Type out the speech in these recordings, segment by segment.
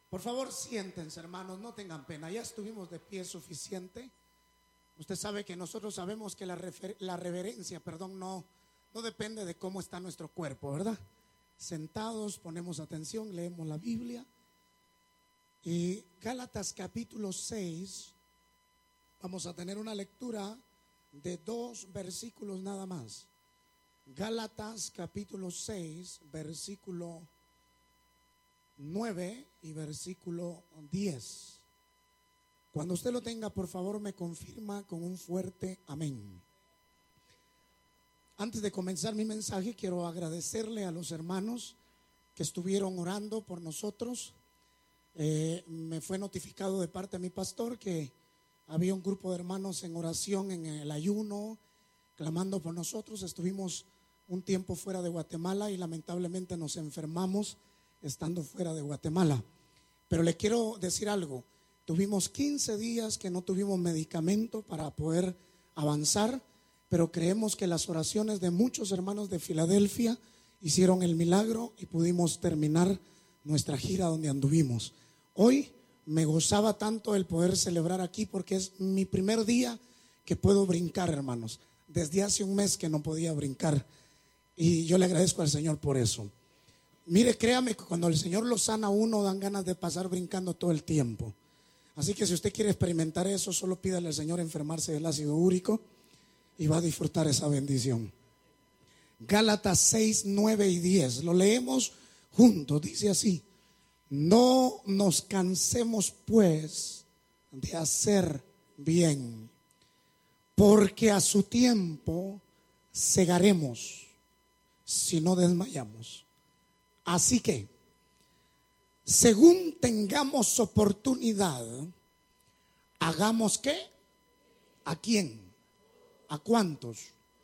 Por favor, siéntense, hermanos, no tengan pena. Ya estuvimos de pie suficiente. Usted sabe que nosotros sabemos que la reverencia, no depende de cómo está nuestro cuerpo, ¿verdad? Sentados, ponemos atención, leemos la Biblia. Y Gálatas capítulo 6, vamos a tener una lectura de 2 versículos nada más. Gálatas capítulo 6, versículo 9 y versículo 10. Cuando usted lo tenga, por favor, me confirma con un fuerte amén. Antes de comenzar mi mensaje, quiero agradecerle a los hermanos que estuvieron orando por nosotros. Me fue notificado de parte de mi pastor que había un grupo de hermanos en oración, en el ayuno, clamando por nosotros. Estuvimos un tiempo fuera de Guatemala y lamentablemente nos enfermamos estando fuera de Guatemala. Pero le quiero decir algo. Tuvimos 15 días que no tuvimos medicamento para poder avanzar, pero creemos que las oraciones de muchos hermanos de Filadelfia hicieron el milagro y pudimos terminar nuestra gira donde anduvimos. Hoy me gozaba tanto el poder celebrar aquí porque es mi primer día que puedo brincar, hermanos. Desde hace un mes que no podía brincar y yo le agradezco al Señor por eso. Mire, créame que cuando el Señor lo sana a uno dan ganas de pasar brincando todo el tiempo. Así que si usted quiere experimentar eso, solo pídale al Señor enfermarse del ácido úrico y va a disfrutar esa bendición. Gálatas 6, 9 y 10. Lo leemos juntos. Dice así: no nos cansemos pues de hacer bien, porque a su tiempo segaremos si no desmayamos. Así que, según tengamos oportunidad, hagamos ¿qué? ¿A quién? ¿A cuántos?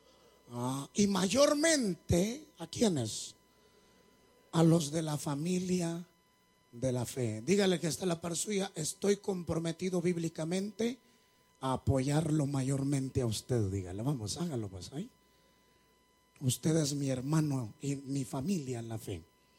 Y mayormente, ¿a quiénes? A los de la familia de la fe. Dígale que está en la par suya: estoy comprometido bíblicamente a apoyarlo mayormente a usted. Dígale, vamos, hágalo pues ahí. Usted es mi hermano y mi familia en la fe.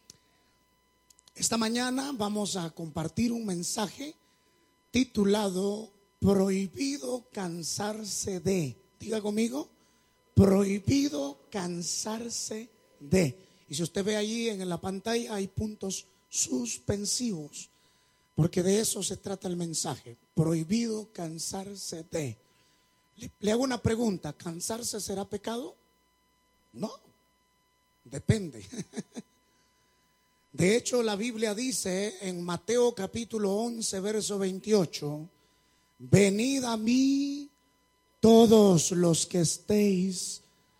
Esta mañana vamos a compartir un mensaje titulado Prohibido cansarse de. Diga conmigo: prohibido cansarse de. Y si usted ve allí en la pantalla hay puntos suspensivos, porque de eso se trata el mensaje. Prohibido cansarse de. Le hago una pregunta: ¿cansarse será pecado? No, depende. De hecho, la Biblia dice en Mateo capítulo 11, verso 28: venid a mí todos los que estéis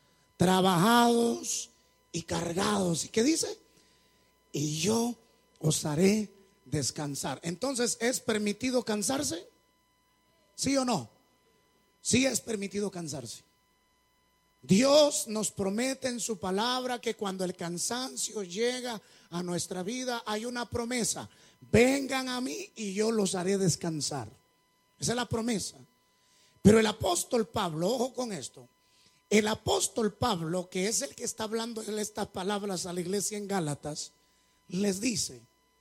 trabajados y cargados. ¿Y qué dice? Y yo os haré descansar. Entonces, ¿es permitido cansarse? ¿Sí o no? Sí, es permitido cansarse. Dios nos promete en su palabra que cuando el cansancio llega a nuestra vida hay una promesa: vengan a mí y yo los haré descansar. Esa es la promesa. Pero el apóstol Pablo, ojo con esto, el apóstol Pablo, que es el que está hablando en estas palabras a la iglesia en Gálatas, les dice: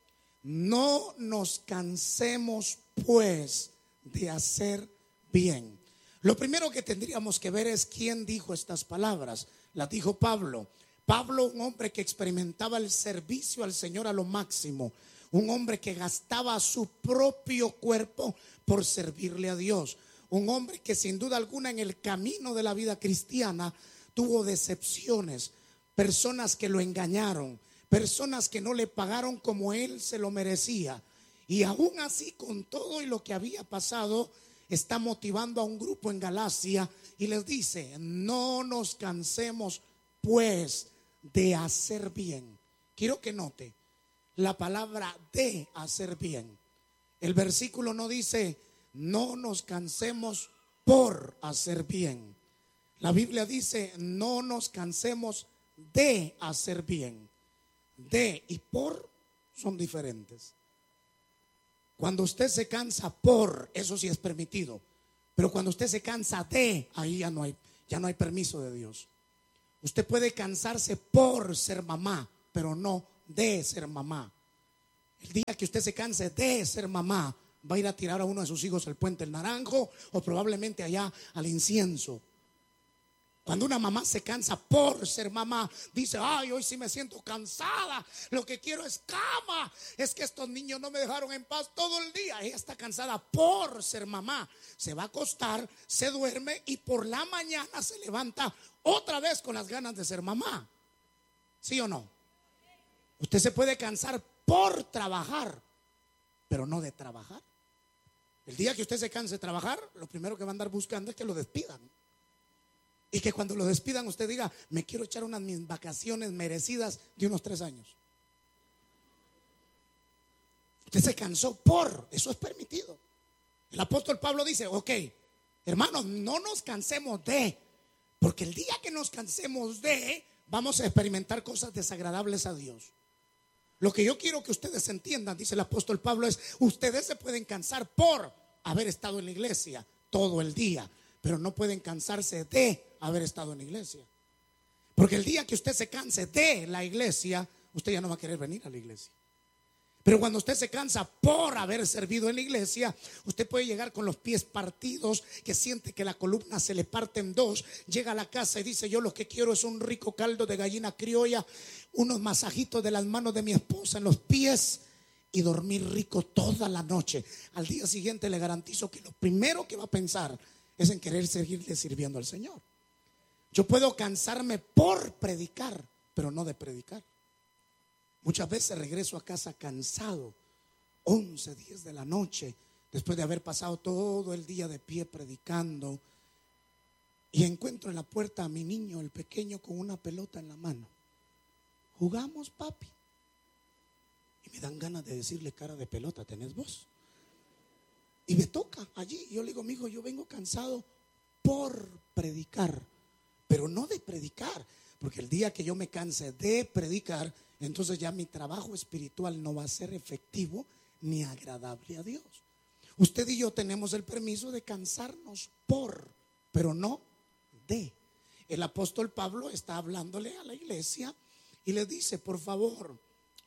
no nos cansemos pues de hacer bien. Lo primero que tendríamos que ver es quién dijo estas palabras. Las dijo Pablo. Pablo, un hombre que experimentaba el servicio al Señor a lo máximo, un hombre que gastaba su propio cuerpo por servirle a Dios, un hombre que sin duda alguna en el camino de la vida cristiana tuvo decepciones, personas que lo engañaron, personas que no le pagaron como él se lo merecía, y aún así, con todo y lo que había pasado, está motivando a un grupo en Galacia y les dice: no nos cansemos pues de hacer bien. Quiero que note la palabra de hacer bien. El versículo no dice no nos cansemos por hacer bien. La Biblia dice no nos cansemos de hacer bien. De y por son diferentes. Cuando usted se cansa por, eso sí es permitido. Pero cuando usted se cansa de, ahí ya no hay permiso de Dios. Usted puede cansarse por ser mamá, pero no de ser mamá. El día que usted se canse de ser mamá, va a ir a tirar a uno de sus hijos al puente El Naranjo o probablemente allá al incienso. Cuando una mamá se cansa por ser mamá, dice: ay, hoy sí me siento cansada, lo que quiero es cama, es que estos niños no me dejaron en paz todo el día. Ella está cansada por ser mamá. Se va a acostar, se duerme y por la mañana se levanta otra vez con las ganas de ser mamá. ¿Sí o no? Usted se puede cansar por trabajar, pero no de trabajar. El día que usted se canse de trabajar, lo primero que va a andar buscando es que lo despidan. Y que cuando lo despidan usted diga: me quiero echar unas mis vacaciones merecidas de unos 3 años. Usted se cansó por, eso es permitido. El apóstol Pablo dice: ok, hermanos, no nos cansemos de, porque el día que nos cansemos de, vamos a experimentar cosas desagradables a Dios. Lo que yo quiero que ustedes entiendan, dice el apóstol Pablo, es: ustedes se pueden cansar por haber estado en la iglesia todo el día, pero no pueden cansarse de haber estado en la iglesia. Porque el día que usted se canse de la iglesia, usted ya no va a querer venir a la iglesia. Pero cuando usted se cansa por haber servido en la iglesia, usted puede llegar con los pies partidos, que siente que la columna se le parte en dos. Llega a la casa y dice: yo lo que quiero es un rico caldo de gallina criolla, unos masajitos de las manos de mi esposa en los pies y dormir rico toda la noche. Al día siguiente le garantizo que lo primero que va a pensar es en querer seguirle sirviendo al Señor. Yo puedo cansarme por predicar, pero no de predicar. Muchas veces regreso a casa cansado, 11, 10 de la noche, después de haber pasado todo el día de pie predicando, y encuentro en la puerta a mi niño, el pequeño, con una pelota en la mano. ¿Jugamos, papi? Y me dan ganas de decirle: cara de pelota, ¿tenés vos? Y me toca allí. Yo le digo: mijo, yo vengo cansado por predicar, pero no de predicar, porque el día que yo me canse de predicar, entonces ya mi trabajo espiritual no va a ser efectivo ni agradable a Dios. Usted y yo tenemos el permiso de cansarnos por, pero no de. El apóstol Pablo está hablándole a la iglesia y le dice: por favor,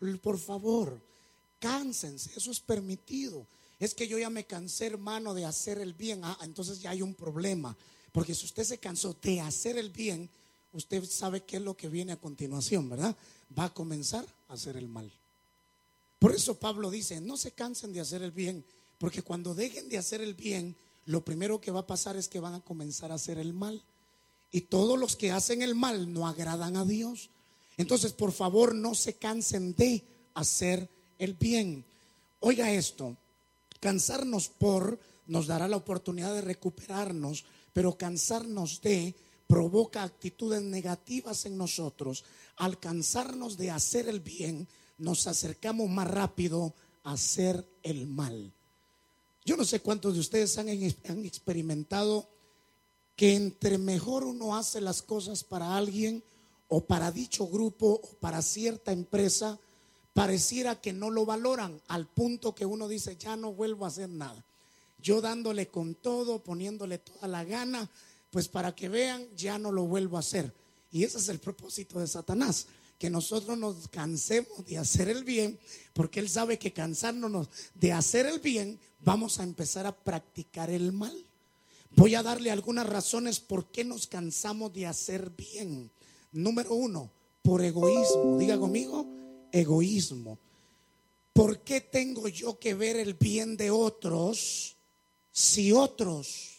cánsense, eso es permitido. Es que yo ya me cansé, hermano, de hacer el bien. Entonces ya hay un problema, porque si usted se cansó de hacer el bien, usted sabe qué es lo que viene a continuación, ¿verdad? Va a comenzar a hacer el mal. Por eso Pablo dice: no se cansen de hacer el bien, porque cuando dejen de hacer el bien, lo primero que va a pasar es que van a comenzar a hacer el mal. Y todos los que hacen el mal no agradan a Dios. Entonces, por favor, no se cansen de hacer el bien. Oiga esto: cansarnos por nos dará la oportunidad de recuperarnos, pero cansarnos de provoca actitudes negativas en nosotros. Al cansarnos de hacer el bien, nos acercamos más rápido a hacer el mal. Yo no sé cuántos de ustedes han experimentado que entre mejor uno hace las cosas para alguien o para dicho grupo o para cierta empresa, pareciera que no lo valoran, al punto que uno dice: ya no vuelvo a hacer nada. Yo dándole con todo, poniéndole toda la gana, pues para que vean, ya no lo vuelvo a hacer. Y ese es el propósito de Satanás, que nosotros nos cansemos de hacer el bien, porque él sabe que cansándonos de hacer el bien, vamos a empezar a practicar el mal. Voy a darle algunas razones por qué nos cansamos de hacer bien. Número 1, por egoísmo. Diga conmigo: egoísmo. ¿Por qué tengo yo que ver el bien de otros si otros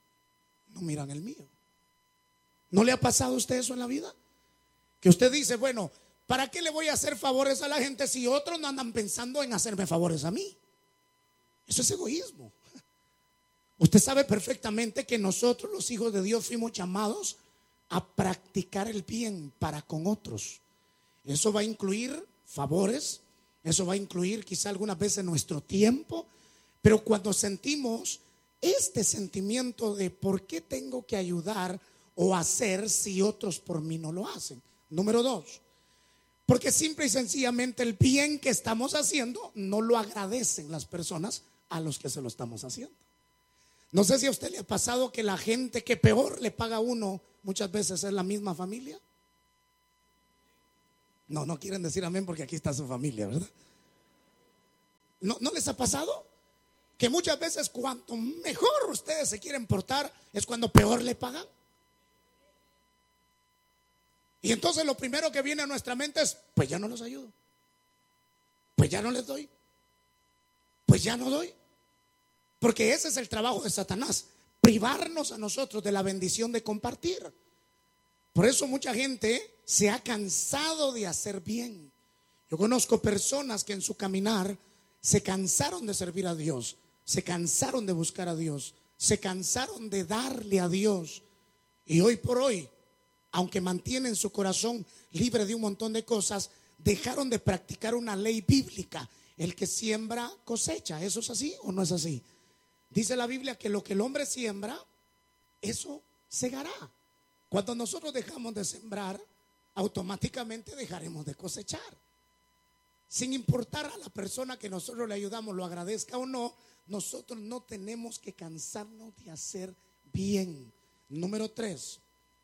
no miran el mío? ¿No le ha pasado a usted eso en la vida? Que usted dice: bueno, ¿para qué le voy a hacer favores a la gente si otros no andan pensando en hacerme favores a mí? Eso es egoísmo. Usted sabe perfectamente que nosotros, los hijos de Dios, fuimos llamados a practicar el bien para con otros. Eso va a incluir favores, eso va a incluir quizá algunas veces nuestro tiempo, pero cuando sentimos este sentimiento de ¿por qué tengo que ayudar o hacer si otros por mí no lo hacen? Número 2, porque simple y sencillamente el bien que estamos haciendo no lo agradecen las personas a los que se lo estamos haciendo. No sé si a usted le ha pasado que la gente que peor le paga a uno muchas veces es la misma familia. No quieren decir amén porque aquí está su familia, ¿verdad? ¿No les ha pasado? Que muchas veces cuanto mejor ustedes se quieren portar es cuando peor le pagan. Y entonces lo primero que viene a nuestra mente es: pues ya no los ayudo, pues ya no les doy, pues ya no doy. Porque ese es el trabajo de Satanás, privarnos a nosotros de la bendición de compartir. Por eso mucha gente se ha cansado de hacer bien. Yo conozco personas que en su caminar se cansaron de servir a Dios, se cansaron de buscar a Dios, se cansaron de darle a Dios. Y hoy por hoy, aunque mantienen su corazón libre de un montón de cosas, dejaron de practicar una ley bíblica: el que siembra cosecha. ¿Eso es así o no es así? Dice la Biblia que lo que el hombre siembra, eso segará. Cuando nosotros dejamos de sembrar, automáticamente dejaremos de cosechar. Sin importar a la persona que nosotros le ayudamos lo agradezca o no, nosotros no tenemos que cansarnos de hacer bien. Número 3,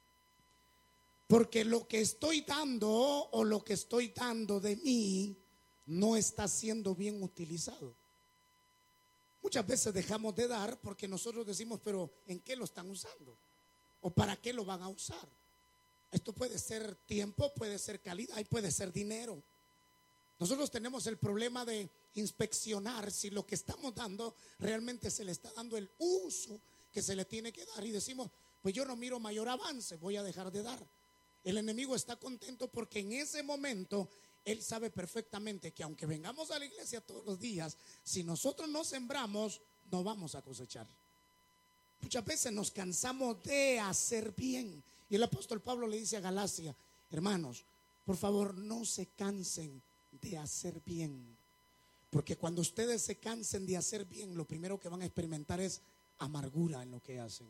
porque lo que estoy dando o lo que estoy dando de mí no está siendo bien utilizado. Muchas veces dejamos de dar porque nosotros decimos: pero ¿en qué lo están usando? ¿O para qué lo van a usar? Esto puede ser tiempo, puede ser calidad y puede ser dinero. Nosotros tenemos el problema de inspeccionar si lo que estamos dando realmente se le está dando el uso que se le tiene que dar. Y decimos: pues yo no miro mayor avance, voy a dejar de dar. El enemigo está contento porque en ese momento él sabe perfectamente que aunque vengamos a la iglesia todos los días, si nosotros no sembramos, no vamos a cosechar. Muchas veces nos cansamos de hacer bien. Y el apóstol Pablo le dice a Galacia: hermanos, por favor, no se cansen de hacer bien. Porque cuando ustedes se cansen de hacer bien, lo primero que van a experimentar es amargura en lo que hacen.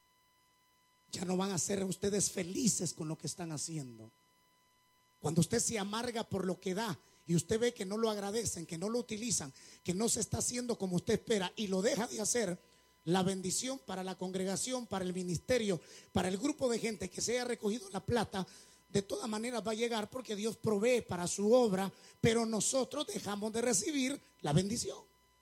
Ya no van a ser ustedes felices con lo que están haciendo. Cuando usted se amarga por lo que da y usted ve que no lo agradecen, que no lo utilizan, que no se está haciendo como usted espera y lo deja de hacer, la bendición para la congregación, para el ministerio, para el grupo de gente que se haya recogido la plata, de todas maneras va a llegar, porque Dios provee para su obra, pero nosotros dejamos de recibir la bendición.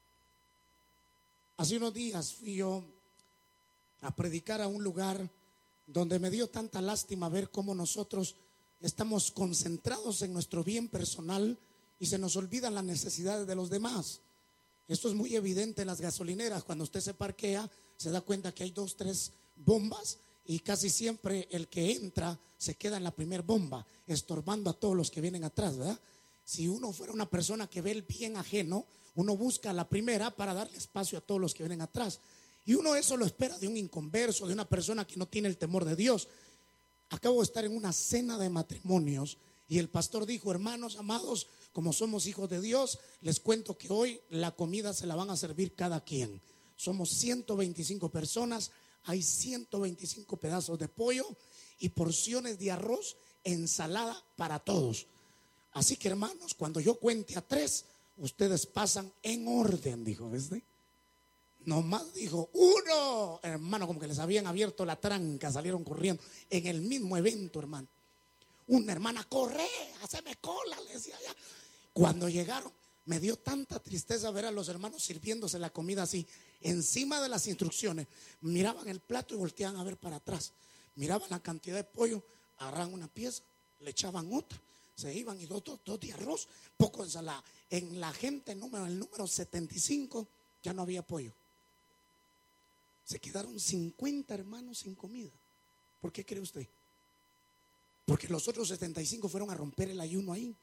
Hace unos días fui yo a predicar a un lugar donde me dio tanta lástima ver cómo nosotros estamos concentrados en nuestro bien personal y se nos olvidan las necesidades de los demás. Esto es muy evidente en las gasolineras. Cuando usted se parquea, se da cuenta que hay 2, 3 bombas y casi siempre el que entra se queda en la primera bomba, estorbando a todos los que vienen atrás, ¿verdad? Si uno fuera una persona que ve el bien ajeno, uno busca la primera para darle espacio a todos los que vienen atrás. Y uno eso lo espera de un inconverso, de una persona que no tiene el temor de Dios. Acabo de estar en una cena de matrimonios y el pastor dijo: hermanos amados, como somos hijos de Dios, les cuento que hoy la comida se la van a servir cada quien. Somos 125 personas, hay 125 pedazos de pollo y porciones de arroz, ensalada para todos. Así que hermanos, cuando yo cuente a 3, ustedes pasan en orden, dijo. ¿Ves? Nomás dijo 1, hermano, como que les habían abierto la tranca, salieron corriendo en el mismo evento, hermano. Una hermana: corre, haceme cola, le decía ya. Cuando llegaron, me dio tanta tristeza ver a los hermanos sirviéndose la comida así, encima de las instrucciones. Miraban el plato y volteaban a ver para atrás. Miraban la cantidad de pollo, agarraban una pieza, le echaban otra, se iban y dos de arroz, poco de ensalada. En la gente el número 75 ya no había pollo. Se quedaron 50 hermanos sin comida. ¿Por qué cree usted? Porque los otros 75 fueron a romper el ayuno ahí.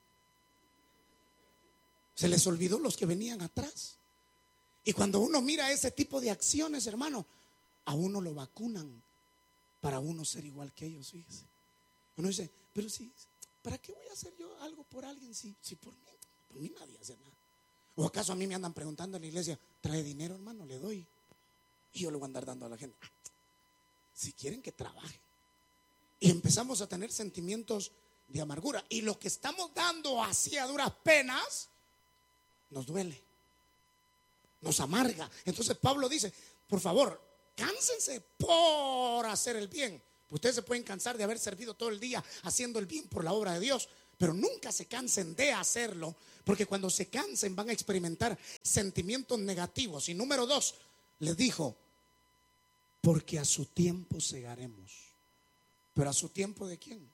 Se les olvidó los que venían atrás. Y cuando uno mira ese tipo de acciones, hermano, a uno lo vacunan para uno ser igual que ellos, fíjese. Uno dice: pero sí, ¿para qué voy a hacer yo algo por alguien si por mí nadie hace nada? ¿O acaso a mí me andan preguntando en la iglesia: trae dinero, hermano? Le doy. Y yo le voy a andar dando a la gente. Si quieren que trabajen. Y empezamos a tener sentimientos de amargura. Y lo que estamos dando así a duras penas nos duele, nos amarga. Entonces Pablo dice: por favor, cánsense por hacer el bien. Ustedes se pueden cansar de haber servido todo el día haciendo el bien por la obra de Dios, pero nunca se cansen de hacerlo, porque cuando se cansen van a experimentar sentimientos negativos. Y número 2, les dijo, porque a su tiempo segaremos. Pero a su tiempo, ¿de quién?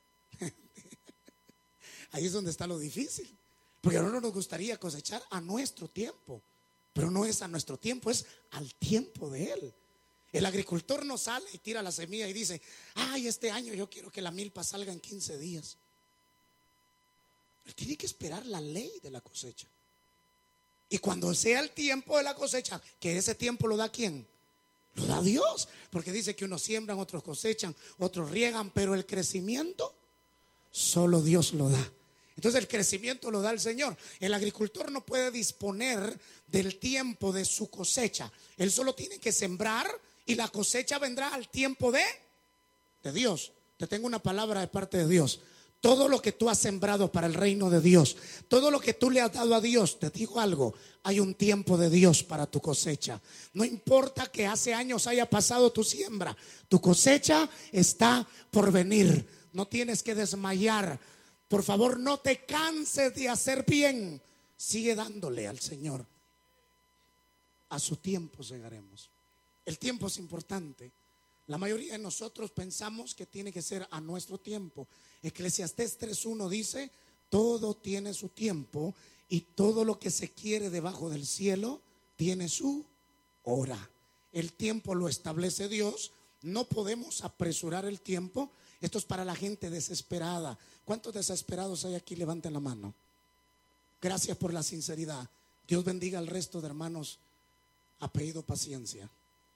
Ahí es donde está lo difícil, porque a nosotros nos gustaría cosechar a nuestro tiempo, pero no es a nuestro tiempo, es al tiempo de Él. El agricultor no sale y tira la semilla y dice, ay, este año yo quiero que la milpa salga en 15 días. Él tiene que esperar la ley de la cosecha. Y cuando sea el tiempo de la cosecha, que ese tiempo lo da ¿quién? Lo da Dios, porque dice que unos siembran, otros cosechan, otros riegan, pero el crecimiento solo Dios lo da. Entonces el crecimiento lo da el Señor. El agricultor no puede disponer del tiempo de su cosecha. Él solo tiene que sembrar y la cosecha vendrá al tiempo de Dios. Te tengo una palabra de parte de Dios. Todo lo que tú has sembrado para el reino de Dios, todo lo que tú le has dado a Dios, te digo algo, hay un tiempo de Dios para tu cosecha. No importa que hace años haya pasado tu siembra, tu cosecha está por venir. No tienes que desmayar. Por favor, no te canses de hacer bien. Sigue dándole al Señor. A su tiempo segaremos. El tiempo es importante. La mayoría de nosotros pensamos que tiene que ser a nuestro tiempo. Eclesiastés 3:1 dice, todo tiene su tiempo y todo lo que se quiere debajo del cielo tiene su hora. El tiempo lo establece Dios. No podemos apresurar el tiempo. Esto es para la gente desesperada. ¿Cuántos desesperados hay aquí? Levanten la mano. Gracias por la sinceridad. Dios bendiga al resto de hermanos. Apellido paciencia.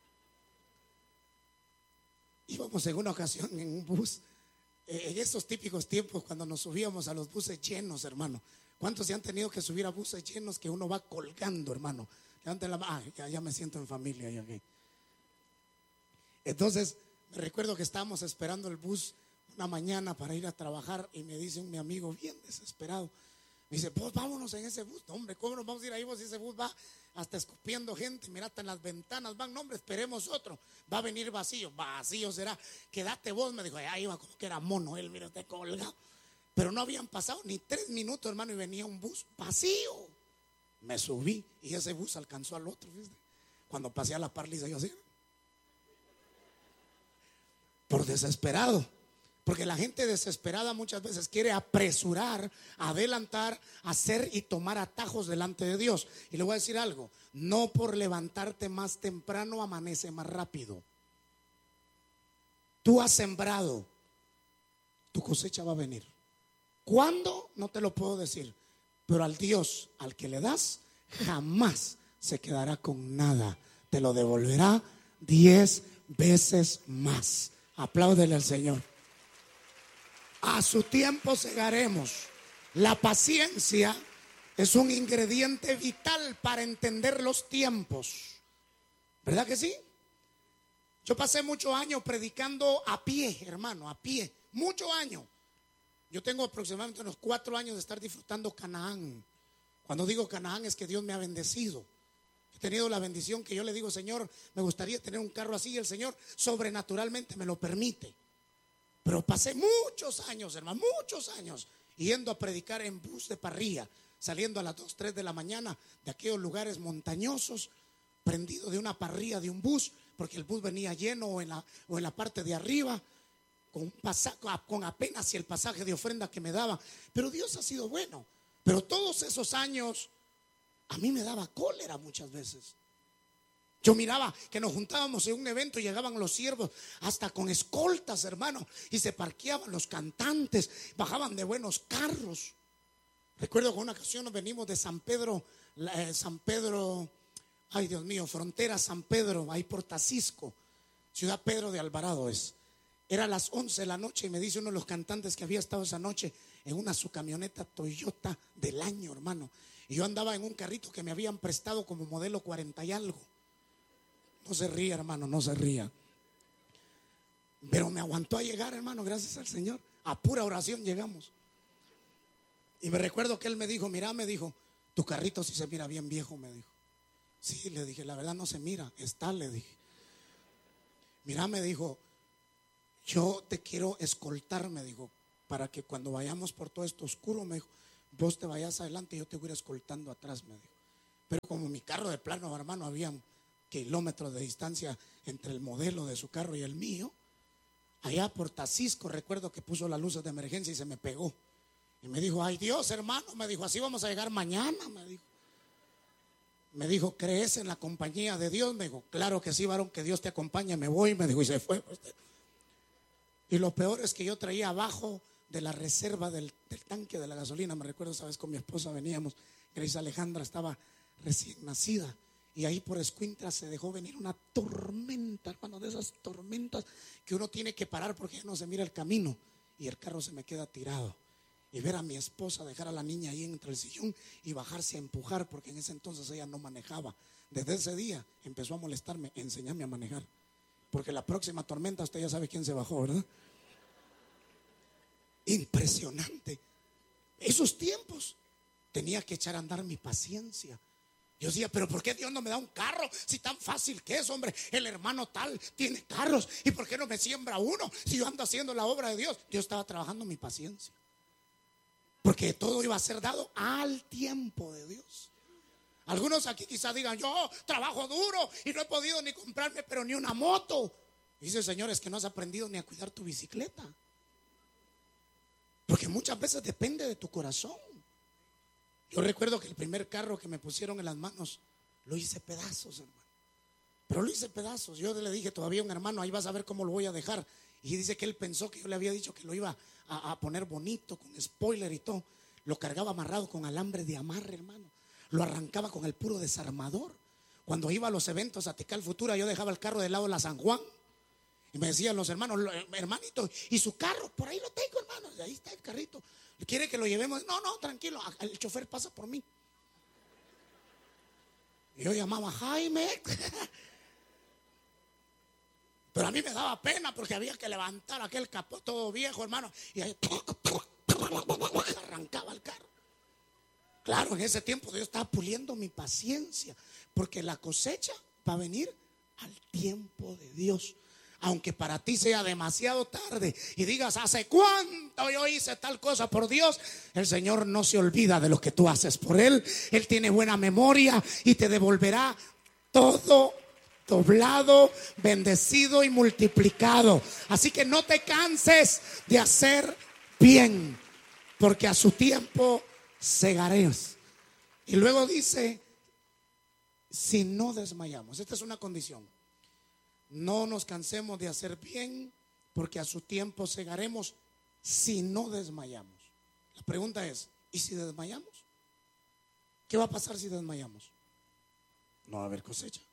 Íbamos en una ocasión en un bus, en esos típicos tiempos cuando nos subíamos a los buses llenos, hermano. ¿Cuántos se han tenido que subir a buses llenos que uno va colgando, hermano? Levanten la mano. Ya me siento en familia. Entonces me recuerdo que estábamos esperando el bus una mañana para ir a trabajar y me dice mi amigo bien desesperado, me dice, pues vámonos en ese bus. No, hombre, ¿cómo nos vamos a ir ahí? Pues ese bus va hasta escupiendo gente, mira, hasta en las ventanas van. No, hombre, esperemos otro, va a venir vacío. Vacío será, quédate vos, me dijo. Ahí iba como que era mono él, mira, usted colgado. Pero no habían pasado ni 3 minutos, hermano, y venía un bus vacío. Me subí y ese bus alcanzó al otro, ¿viste? Cuando pasé a la par, yo así, por desesperado. Porque la gente desesperada muchas veces quiere apresurar, adelantar, hacer y tomar atajos delante de Dios. Y le voy a decir algo, no por levantarte más temprano amanece más rápido. Tú has sembrado, tu cosecha va a venir. ¿Cuándo? No te lo puedo decir. Pero al Dios al que le das, jamás se quedará con nada. Te lo devolverá 10 veces más. Apláudele al Señor. A su tiempo segaremos. La paciencia es un ingrediente vital para entender los tiempos. ¿Verdad que sí? Yo pasé muchos años predicando a pie, hermano, a pie. Muchos años. Yo tengo aproximadamente unos 4 años de estar disfrutando Canaán. Cuando digo Canaán es que Dios me ha bendecido. He tenido la bendición que yo le digo, Señor, me gustaría tener un carro así, y el Señor sobrenaturalmente me lo permite. Pero pasé muchos años, hermano, muchos años yendo a predicar en bus de parrilla, saliendo a las 2, 3 de la mañana de aquellos lugares montañosos, prendido de una parrilla de un bus, porque el bus venía lleno o en la parte de arriba, con apenas si el pasaje de ofrenda que me daba. Pero Dios ha sido bueno. Pero todos esos años a mí me daba cólera muchas veces. Yo miraba que nos juntábamos en un evento y llegaban los siervos hasta con escoltas, hermano, y se parqueaban los cantantes, bajaban de buenos carros. Recuerdo que una ocasión nos venimos de San Pedro, ay Dios mío, frontera San Pedro, ahí por Tacisco, Ciudad Pedro de Alvarado es. Era las 11 de la noche y me dice uno de los cantantes que había estado esa noche en una su camioneta Toyota del año, hermano. Y yo andaba en un carrito que me habían prestado como modelo 40 y algo. No se ría, hermano, no se ría. Pero me aguantó a llegar, hermano, gracias al Señor. A pura oración llegamos. Y me recuerdo que él me dijo, mira, me dijo, tu carrito sí se mira bien viejo, me dijo. Sí, le dije, la verdad no se mira, está, le dije. Mira, me dijo, yo te quiero escoltar, me dijo, para que cuando vayamos por todo esto oscuro, me dijo, vos te vayas adelante y yo te voy a ir escoltando atrás, me dijo. Pero como mi carro de plano, hermano, había kilómetros de distancia entre el modelo de su carro y el mío. Allá por Tacisco recuerdo que puso las luces de emergencia y se me pegó. Y me dijo, ay Dios, hermano, me dijo, así vamos a llegar mañana, me dijo. Me dijo, ¿crees en la compañía de Dios? Me dijo, claro que sí, varón, que Dios te acompañe. Me voy, me dijo, y se fue. Y lo peor es que yo traía abajo de la reserva del tanque de la gasolina. Me recuerdo, sabes, con mi esposa veníamos. Grace Alejandra estaba recién nacida. Y ahí por Escuintla se dejó venir una tormenta, hermano, de esas tormentas que uno tiene que parar porque ya no se mira el camino. Y el carro se me queda tirado. Y ver a mi esposa dejar a la niña ahí entre el sillón y bajarse a empujar, porque en ese entonces ella no manejaba. Desde ese día empezó a molestarme, enseñarme a manejar, porque la próxima tormenta usted ya sabe quién se bajó, ¿verdad? Impresionante. Esos tiempos tenía que echar a andar mi paciencia. Yo decía, pero ¿por qué Dios no me da un carro? Si tan fácil que es, hombre. El hermano tal tiene carros. ¿Y por qué no me siembra uno? Si yo ando haciendo la obra de Dios. Dios estaba trabajando mi paciencia, porque todo iba a ser dado al tiempo de Dios. Algunos aquí quizás digan, yo trabajo duro y no he podido ni comprarme pero ni una moto. Dice, Señor, es que no has aprendido ni a cuidar tu bicicleta, porque muchas veces depende de tu corazón. Yo recuerdo que el primer carro que me pusieron en las manos lo hice pedazos, hermano. Pero lo hice pedazos. Yo le dije todavía a un hermano, ahí vas a ver cómo lo voy a dejar. Y dice que él pensó que yo le había dicho que lo iba a poner bonito, con spoiler y todo. Lo cargaba amarrado con alambre de amarre, hermano. Lo arrancaba con el puro desarmador. Cuando iba a los eventos a Tecal Futura, yo dejaba el carro del lado de la San Juan. Y me decían los hermanos, hermanito, ¿y su carro? Por ahí lo tengo, hermano. Ahí está el carrito. ¿Quiere que lo llevemos? No, no, tranquilo, el chofer pasa por mí. Y yo llamaba a Jaime. Pero a mí me daba pena porque había que levantar aquel capó todo viejo, hermano. Y ahí arrancaba el carro. Claro, en ese tiempo Dios estaba puliendo mi paciencia, porque la cosecha va a venir al tiempo de Dios. Aunque para ti sea demasiado tarde y digas, ¿hace cuánto yo hice tal cosa por Dios? El Señor no se olvida de lo que tú haces por Él. Él tiene buena memoria y te devolverá todo doblado, bendecido y multiplicado. Así que no te canses de hacer bien, porque a su tiempo segarás. Y luego dice, si no desmayamos. Esta es una condición. No nos cansemos de hacer bien, porque a su tiempo segaremos si no desmayamos. La pregunta es, ¿y si desmayamos? ¿Qué va a pasar si desmayamos? No va a haber cosecha.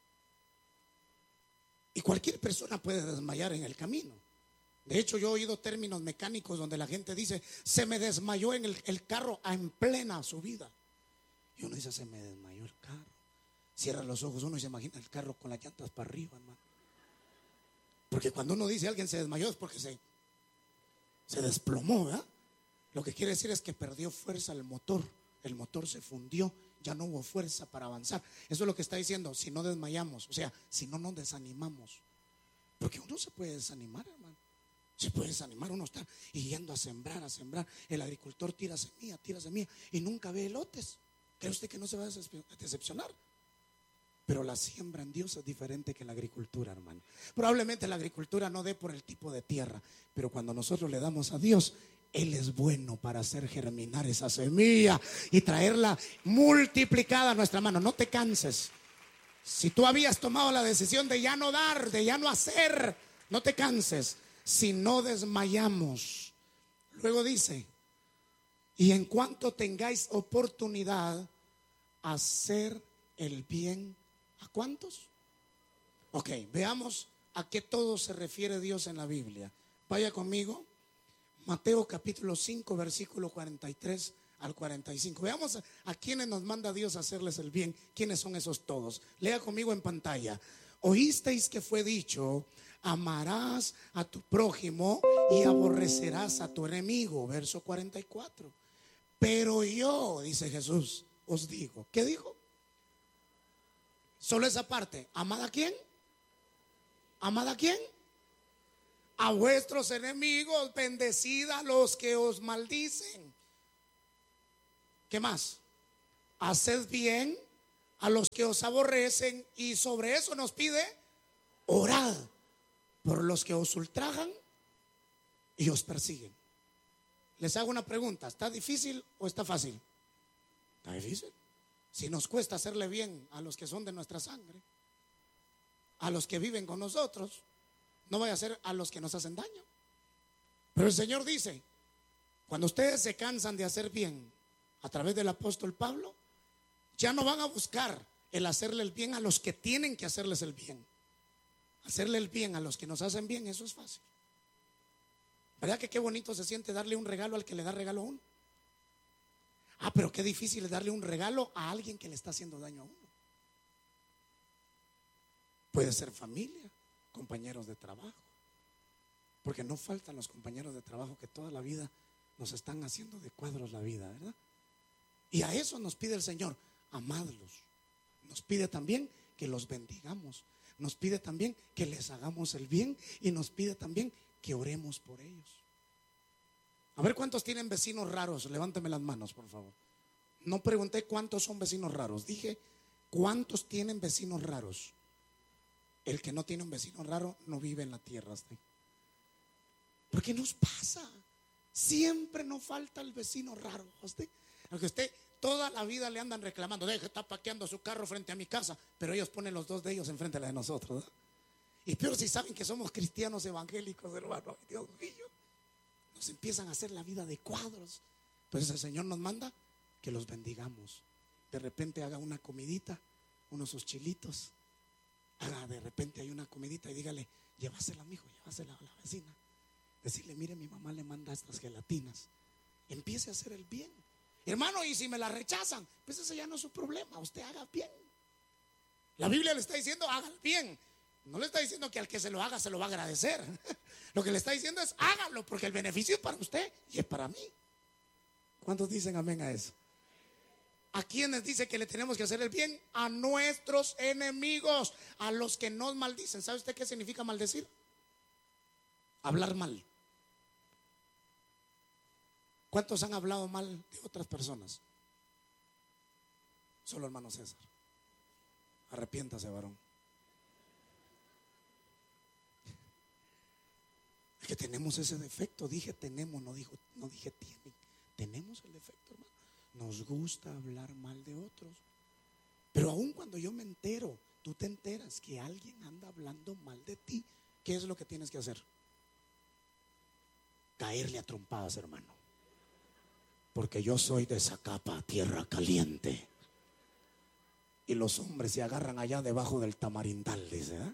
Y cualquier persona puede desmayar en el camino. De hecho, yo he oído términos mecánicos donde la gente dice, se me desmayó en el carro en plena subida. Y uno dice, se me desmayó el carro. Cierra los ojos, uno se imagina el carro con las llantas para arriba, hermano. Porque cuando uno dice alguien se desmayó es porque se desplomó, ¿verdad? Lo que quiere decir es que perdió fuerza el motor se fundió, ya no hubo fuerza para avanzar. Eso es lo que está diciendo, si no desmayamos, o sea, si no nos desanimamos. Porque uno se puede desanimar, hermano. Se puede desanimar, uno está yendo a sembrar. El agricultor tira semilla y nunca ve elotes. ¿Cree usted que no se va a decepcionar? Pero la siembra en Dios es diferente que la agricultura, hermano. Probablemente la agricultura no dé por el tipo de tierra, pero cuando nosotros le damos a Dios, Él es bueno para hacer germinar esa semilla y traerla multiplicada a nuestra mano. No te canses. Si tú habías tomado la decisión de ya no dar, de ya no hacer, no te canses. Si no desmayamos. Luego dice, y en cuanto tengáis oportunidad, hacer el bien. ¿A cuántos? Ok, veamos a qué todo se refiere Dios en la Biblia. Vaya conmigo, Mateo capítulo 5, versículo 43 al 45. Veamos a quienes nos manda Dios a hacerles el bien. ¿Quiénes son esos todos? Lea conmigo en pantalla. Oísteis que fue dicho, amarás a tu prójimo y aborrecerás a tu enemigo. Verso 44. Pero yo, dice Jesús, os digo. ¿Qué dijo? Solo esa parte. ¿Amad a quién? ¿Amad a quién? a vuestros enemigos, bendecid a los que os maldicen. ¿Qué más? Haced bien a los que os aborrecen. Y sobre eso nos pide: orad por los que os ultrajan y os persiguen. Les hago una pregunta: ¿está difícil o está fácil? Está difícil. Si nos cuesta hacerle bien a los que son de nuestra sangre, a los que viven con nosotros, no vaya a ser a los que nos hacen daño. Pero el Señor dice: cuando ustedes se cansan de hacer bien a través del apóstol Pablo, ya no van a buscar el hacerle el bien a los que tienen que hacerles el bien. Hacerle el bien a los que nos hacen bien, eso es fácil. ¿Verdad que qué bonito se siente darle un regalo al que le da regalo a uno? Pero qué difícil es darle un regalo a alguien que le está haciendo daño a uno. Puede ser familia, compañeros de trabajo, porque no faltan los compañeros de trabajo que toda la vida nos están haciendo de cuadros la vida, ¿verdad? Y a eso nos pide el Señor: amadlos. Nos pide también que los bendigamos. Nos pide también que les hagamos el bien. Y nos pide también que oremos por ellos. A ver, ¿cuántos tienen vecinos raros? Levánteme las manos, por favor. No pregunté cuántos son vecinos raros, dije cuántos tienen vecinos raros. El que no tiene un vecino raro no vive en la tierra. ¿Por qué nos pasa? Siempre nos falta el vecino raro. Porque usted toda la vida le andan reclamando: deje, está paqueando su carro frente a mi casa. Pero ellos ponen los dos de ellos enfrente de la de nosotros, ¿verdad? Y peor si saben que somos cristianos evangélicos, hermano. Dios mío, nos empiezan a hacer la vida de cuadros. Pues el Señor nos manda que los bendigamos. De repente haga una comidita, unos sus chilitos. De repente hay una comidita y dígale: llévasela, mijo, llévasela a la vecina. Decirle: mire, mi mamá le manda estas gelatinas. Empiece a hacer el bien, hermano. Y si me la rechazan, pues ese ya no es su problema. Usted haga bien. La Biblia le está diciendo: haga el bien. No le está diciendo que al que se lo haga se lo va a agradecer. Lo que le está diciendo es: hágalo, porque el beneficio es para usted y es para mí. ¿Cuántos dicen amén a eso? ¿A quiénes dice que le tenemos que hacer el bien? A nuestros enemigos, a los que nos maldicen. ¿Sabe usted qué significa maldecir? Hablar mal. ¿Cuántos han hablado mal de otras personas? Solo hermano César. Arrepiéntase, varón. Es que tenemos ese defecto. Dije tenemos, no dije tienen. Tenemos el defecto, hermano. Nos gusta hablar mal de otros. Pero aun cuando yo me entero, tú te enteras que alguien anda hablando mal de ti, ¿qué es lo que tienes que hacer? Caerle a trompadas, hermano. Porque yo soy de Zacapa, tierra caliente. Y los hombres se agarran allá debajo del tamarindal, dice, ¿eh?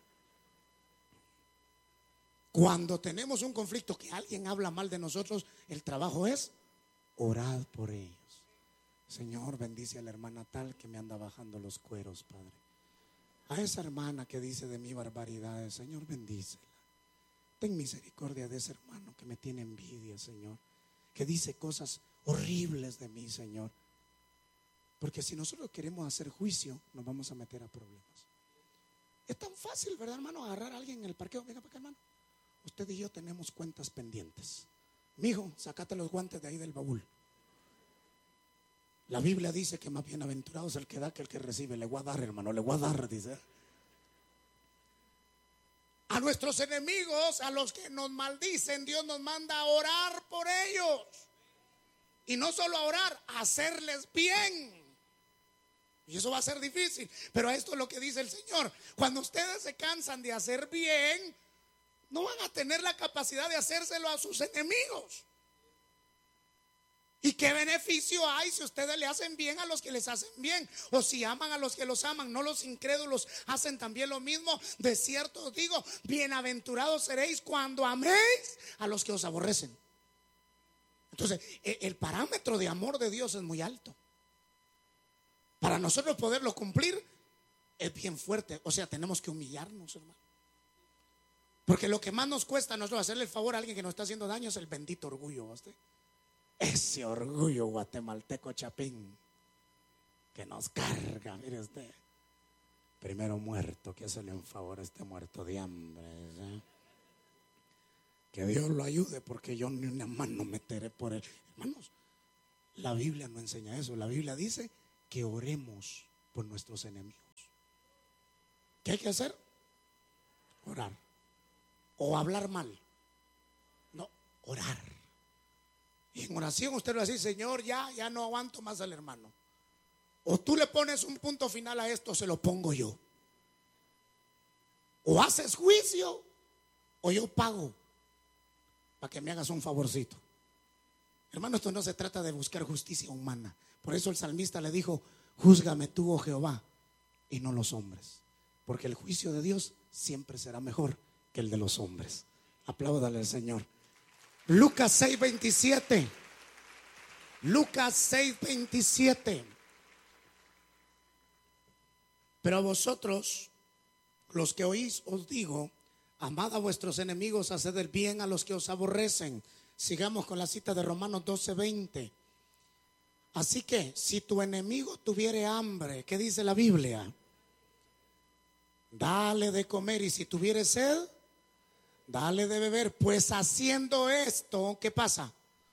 Cuando tenemos un conflicto que alguien habla mal de nosotros, el trabajo es orad por ellos. Señor, bendice a la hermana tal que me anda bajando los cueros, Padre. A esa hermana que dice de mí barbaridades, Señor, bendícela. Ten misericordia de ese hermano que me tiene envidia, Señor, que dice cosas horribles de mí, Señor. Porque si nosotros queremos hacer juicio, nos vamos a meter a problemas. Es tan fácil, ¿verdad, hermano? Agarrar a alguien en el parqueo. Venga para acá, hermano. Usted y yo tenemos cuentas pendientes. Mijo, sácate los guantes de ahí del baúl. La Biblia dice que más bienaventurado es el que da que el que recibe. Le voy a dar, hermano, le voy a dar, dice. A nuestros enemigos, a los que nos maldicen, Dios nos manda a orar por ellos. Y no solo a orar, a hacerles bien. Y eso va a ser difícil. Pero esto es lo que dice el Señor: cuando ustedes se cansan de hacer bien, no van a tener la capacidad de hacérselo a sus enemigos. ¿Y qué beneficio hay si ustedes le hacen bien a los que les hacen bien? O si aman a los que los aman. ¿No los incrédulos hacen también lo mismo? De cierto os digo, bienaventurados seréis cuando améis a los que os aborrecen. Entonces, el parámetro de amor de Dios es muy alto. Para nosotros poderlo cumplir es bien fuerte. O sea, tenemos que humillarnos, hermano. Porque lo que más nos cuesta a nosotros hacerle el favor a alguien que nos está haciendo daño es el bendito orgullo. ¿Usted? Ese orgullo guatemalteco chapín que nos carga, mire usted. Primero muerto que hacerle un favor a este muerto de hambre, ¿sí? Que Dios lo ayude, porque yo ni una mano meteré por él. Hermanos, la Biblia no enseña eso. La Biblia dice que oremos por nuestros enemigos. ¿Qué hay que hacer? Orar. O hablar mal. No, orar. Y en oración usted le va a decir: Señor, ya no aguanto más al hermano. O tú le pones un punto final a esto, se lo pongo yo. O haces juicio, o yo pago para que me hagas un favorcito. Hermano, esto no se trata de buscar justicia humana. Por eso el salmista le dijo: júzgame tú, oh Jehová, y no los hombres, porque el juicio de Dios siempre será mejor que el de los hombres. Apláudale al Señor. Lucas 6:27. Lucas 6:27. Pero a vosotros, los que oís, os digo: amad a vuestros enemigos, haced el bien a los que os aborrecen. Sigamos con la cita de Romanos 12:20. Así que si tu enemigo tuviere hambre, ¿qué dice la Biblia? Dale de comer, y si tuviere sed, dale de beber. Pues haciendo esto, ¿qué pasa?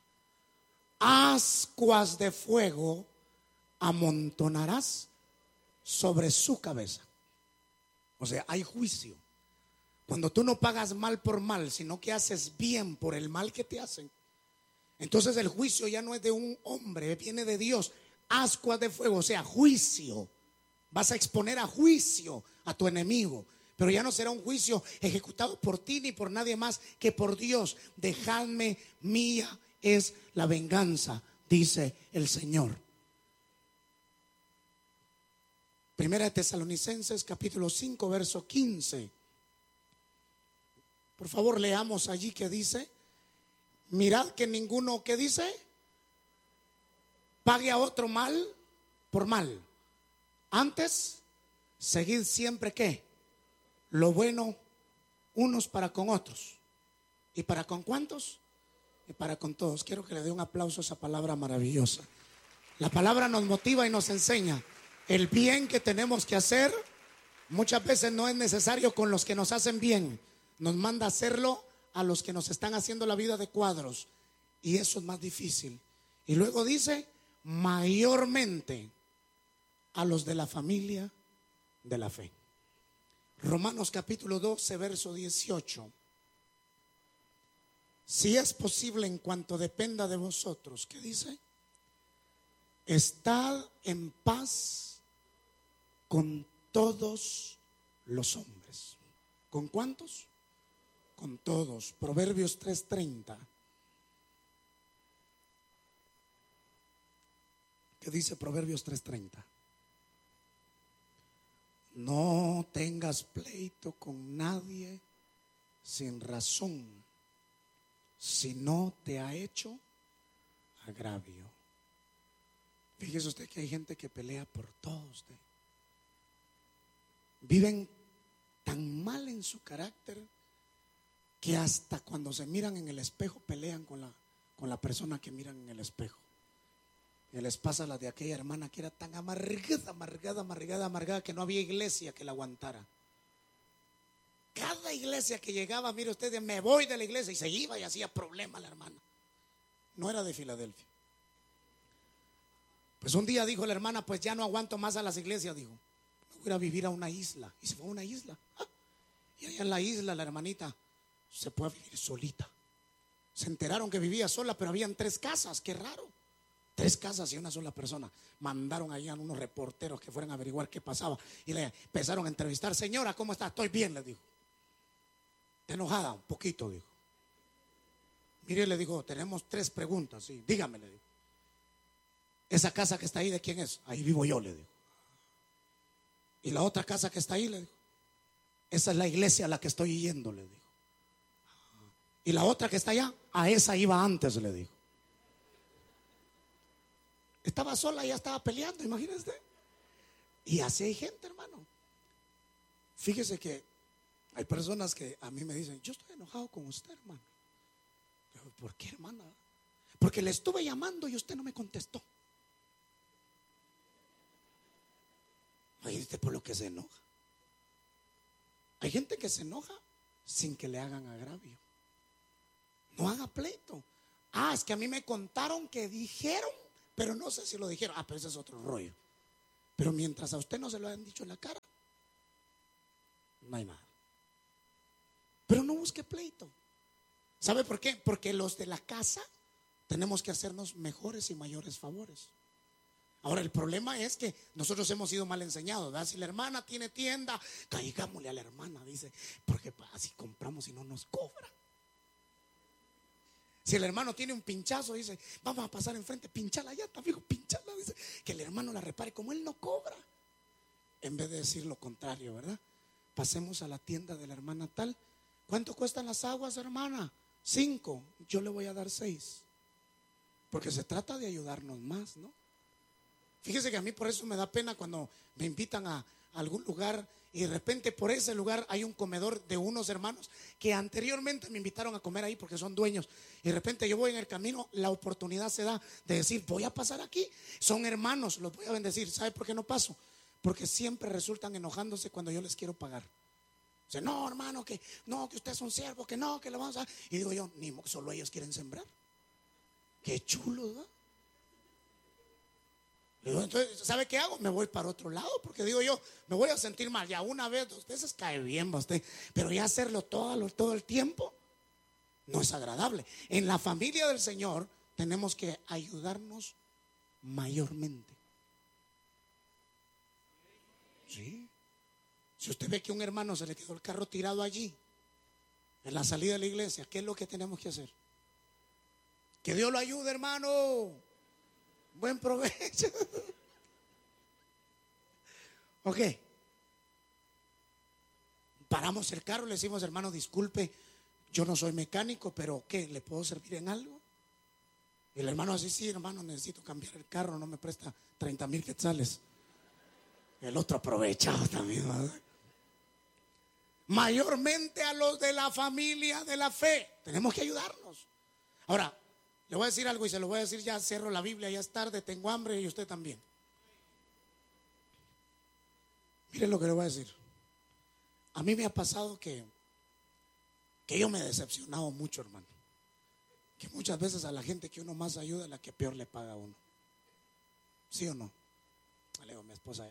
Ascuas de fuego amontonarás sobre su cabeza. O sea, hay juicio. Cuando tú no pagas mal por mal, sino que haces bien por el mal que te hacen, entonces el juicio ya no es de un hombre, viene de Dios. Ascuas de fuego, o sea, juicio. Vas a exponer a juicio a tu enemigo, pero ya no será un juicio ejecutado por ti ni por nadie más que por Dios. Dejadme, mía es la venganza, dice el Señor. Primera de Tesalonicenses capítulo 5 verso 15. Por favor, leamos allí que dice: mirad que ninguno, ¿qué dice? Pague a otro mal por mal. Antes, seguid siempre, ¿qué? Lo bueno unos para con otros. ¿Y para con cuántos? Y para con todos. Quiero que le dé un aplauso a esa palabra maravillosa. La palabra nos motiva y nos enseña el bien que tenemos que hacer. Muchas veces no es necesario con los que nos hacen bien. Nos manda a hacerlo a los que nos están haciendo la vida de cuadros, y eso es más difícil. Y luego dice: mayormente a los de la familia de la fe. Romanos capítulo 12 verso 18. Si es posible, en cuanto dependa de vosotros, ¿qué dice? Estad en paz con todos los hombres. ¿Con cuántos? Con todos. Proverbios 3:30. ¿Qué dice Proverbios 3:30? No tengas pleito con nadie sin razón, si no te ha hecho agravio. Fíjese usted que hay gente que pelea por todo usted. Viven tan mal en su carácter que hasta cuando se miran en el espejo pelean con la persona que miran en el espejo. Y les pasa la de aquella hermana que era tan amargada que no había iglesia que la aguantara. Cada iglesia que llegaba, mire usted, me voy de la iglesia, y se iba y hacía problema la hermana. No era de Filadelfia. Pues un día dijo la hermana: pues ya no aguanto más a las iglesias, dijo, me voy a ir a vivir a una isla. Y se fue a una isla. Y allá en la isla la hermanita se puede vivir solita. Se enteraron que vivía sola, pero habían 3 casas, qué raro. 3 casas y una sola persona. Mandaron allá a unos reporteros que fueran a averiguar qué pasaba, y le empezaron a entrevistar. Señora, ¿cómo está? Estoy bien, le dijo. ¿Está enojada? Un poquito, dijo. Mire, le dijo, tenemos 3 preguntas. Sí, dígame, le dijo. ¿Esa casa que está ahí de quién es? Ahí vivo yo, le dijo. ¿Y la otra casa que está ahí? Le dijo. Esa es la iglesia a la que estoy yendo, le dijo. ¿Y la otra que está allá? A esa iba antes, le dijo. Estaba sola y ya estaba peleando, imagínese. Y así hay gente, hermano. Fíjese que hay personas que a mí me dicen: yo estoy enojado con usted, hermano. Yo, ¿por qué, hermana? Porque le estuve llamando y usted no me contestó. Hay gente por lo que se enoja. Hay gente que se enoja sin que le hagan agravio. No haga pleito. Es que a mí me contaron que dijeron, pero no sé si lo dijeron. Pero ese es otro rollo. Pero mientras a usted no se lo hayan dicho en la cara, no hay nada. Pero no busque pleito. ¿Sabe por qué? Porque los de la casa tenemos que hacernos mejores y mayores favores. Ahora el problema es que nosotros hemos sido mal enseñados, ¿verdad? Si la hermana tiene tienda, caigámosle a la hermana, dice, porque así compramos y no nos cobra. Si el hermano tiene un pinchazo, dice, vamos a pasar enfrente, pincha la llanta, fijo, pinchala, dice, que el hermano la repare, como él no cobra. En vez de decir lo contrario, ¿verdad? Pasemos a la tienda de la hermana tal. ¿Cuánto cuestan las aguas, hermana? 5, yo le voy a dar 6. Porque se trata de ayudarnos más, ¿no? Fíjese que a mí por eso me da pena cuando me invitan a algún lugar y de repente por ese lugar hay un comedor de unos hermanos que anteriormente me invitaron a comer ahí porque son dueños, y de repente yo voy en el camino, la oportunidad se da de decir, voy a pasar aquí, son hermanos, los voy a bendecir. ¿Sabe por qué no paso? Porque siempre resultan enojándose cuando yo les quiero pagar. Dice, no, hermano, que no, que usted es un siervo, que no, que lo vamos a... Y digo yo, ni solo ellos quieren sembrar. Qué chulo, ¿no? Entonces, ¿sabe qué hago? Me voy para otro lado, porque digo yo, me voy a sentir mal. Ya una vez, 2 veces cae bien usted, pero ya hacerlo todo el tiempo no es agradable. En la familia del Señor tenemos que ayudarnos mayormente. Sí. Si usted ve que a un hermano se le quedó el carro tirado allí, en la salida de la iglesia, ¿qué es lo que tenemos que hacer? Que Dios lo ayude, hermano. Buen provecho. Ok. Paramos el carro, le decimos, hermano, disculpe, yo no soy mecánico, pero ¿qué? ¿Le puedo servir en algo? Y el hermano así, sí, hermano, necesito cambiar el carro, no me presta 30,000 quetzales. El otro aprovechado también, ¿verdad? Mayormente a los de la familia de la fe. Tenemos que ayudarnos. Ahora, le voy a decir algo y se lo voy a decir ya, cierro la Biblia, ya es tarde, tengo hambre y usted también. Miren lo que le voy a decir. A mí me ha pasado que yo me he decepcionado mucho, hermano. Que muchas veces a la gente que uno más ayuda es la que peor le paga a uno. ¿Sí o no? Le digo a mi esposa,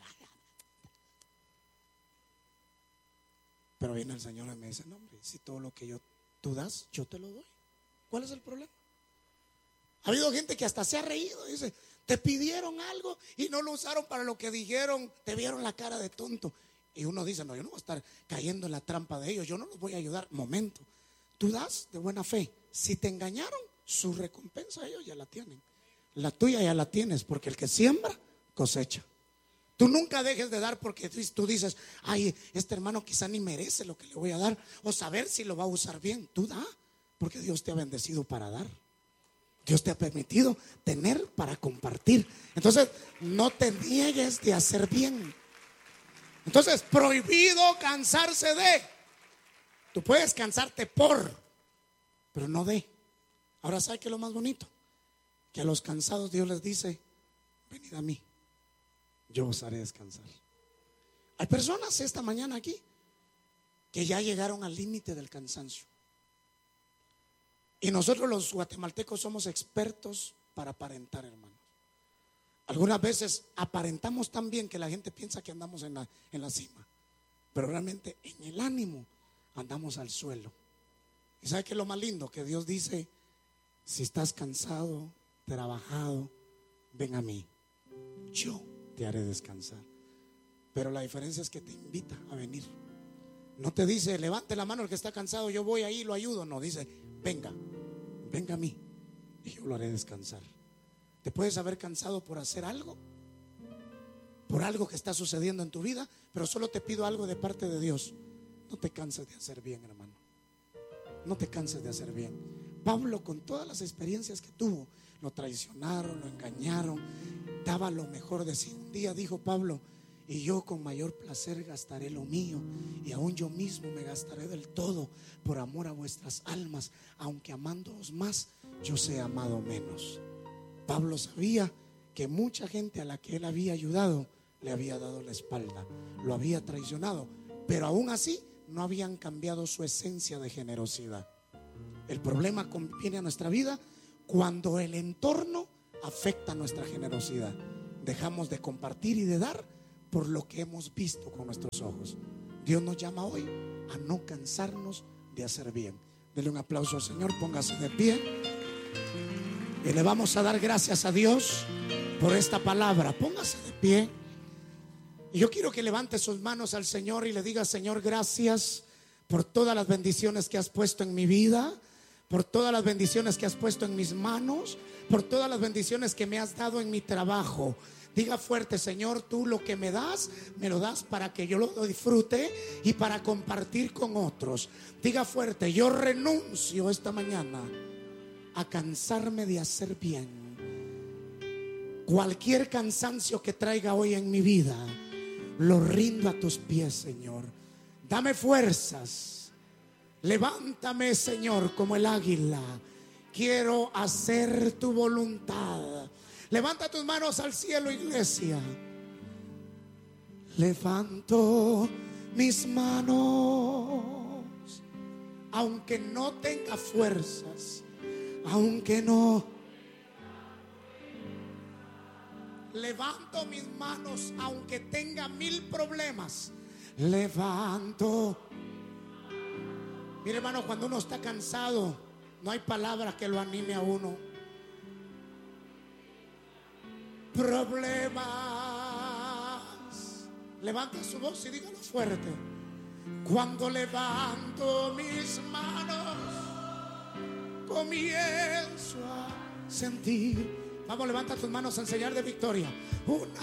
pero viene el Señor y me dice, no, hombre, si todo lo que tú das, yo te lo doy. ¿Cuál es el problema? Ha habido gente que hasta se ha reído. Dice, te pidieron algo y no lo usaron para lo que dijeron, te vieron la cara de tonto. Y uno dice, no, yo no voy a estar cayendo en la trampa de ellos, yo no los voy a ayudar. Momento, tú das de buena fe. Si te engañaron, su recompensa ellos ya la tienen. La tuya ya la tienes, porque el que siembra, cosecha. Tú nunca dejes de dar porque tú dices, ay, este hermano quizá ni merece lo que le voy a dar, o saber si lo va a usar bien. Tú da, porque Dios te ha bendecido para dar. Dios te ha permitido tener para compartir. Entonces, no te niegues de hacer bien. Entonces, prohibido cansarse de. Tú puedes cansarte pero no de. Ahora, ¿sabe qué es lo más bonito? Que a los cansados Dios les dice, venid a mí, yo os haré descansar. Hay personas esta mañana aquí que ya llegaron al límite del cansancio. Y nosotros los guatemaltecos somos expertos para aparentar, hermanos. Algunas veces aparentamos tan bien que la gente piensa que andamos en la cima, pero realmente en el ánimo andamos al suelo. ¿Y sabe qué es lo más lindo? Que Dios dice, si estás cansado, trabajado, ven a mí, yo te haré descansar. Pero la diferencia es que te invita a venir. No te dice, levante la mano el que está cansado, yo voy ahí y lo ayudo. No, dice, venga a mí y yo lo haré descansar. Te puedes haber cansado por hacer algo, por algo que está sucediendo en tu vida, pero solo te pido algo de parte de Dios. No te canses de hacer bien, hermano. No te canses de hacer bien. Pablo, con todas las experiencias que tuvo, lo traicionaron, lo engañaron, daba lo mejor de sí. Un día dijo Pablo, y yo con mayor placer gastaré lo mío, y aún yo mismo me gastaré del todo por amor a vuestras almas, aunque amándoos más, yo sea amado menos. Pablo sabía que mucha gente a la que él había ayudado le había dado la espalda, lo había traicionado, pero aún así no habían cambiado su esencia de generosidad. El problema viene a nuestra vida cuando el entorno afecta nuestra generosidad. Dejamos de compartir y de dar por lo que hemos visto con nuestros ojos. Dios nos llama hoy a no cansarnos de hacer bien. Dele un aplauso al Señor, póngase de pie y le vamos a dar gracias a Dios por esta palabra. Póngase de pie y yo quiero que levante sus manos al Señor y le diga: Señor, gracias por todas las bendiciones que has puesto en mi vida, por todas las bendiciones que has puesto en mis manos, por todas las bendiciones que me has dado en mi trabajo. Diga fuerte: Señor, tú lo que me das, me lo das para que yo lo disfrute y para compartir con otros. Diga fuerte: yo renuncio esta mañana a cansarme de hacer bien. Cualquier cansancio que traiga hoy en mi vida, lo rindo a tus pies, Señor. Dame fuerzas. Levántame, Señor, como el águila. Quiero hacer tu voluntad. Levanta tus manos al cielo, iglesia. Levanto mis manos, aunque no tenga fuerzas, aunque no. Levanto mis manos, aunque tenga 1000 problemas. Levanto. Mire, hermano, cuando uno está cansado, no hay palabra que lo anime a uno. Problemas. Levanta su voz y dígalo fuerte. Cuando levanto mis manos, comienzo a sentir. Vamos, levanta tus manos en señal de victoria. Una